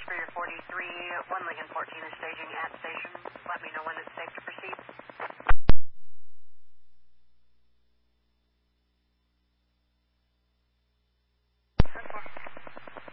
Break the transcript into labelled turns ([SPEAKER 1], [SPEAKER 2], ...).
[SPEAKER 1] for your 43, 1 Lincoln 14 is staging at station.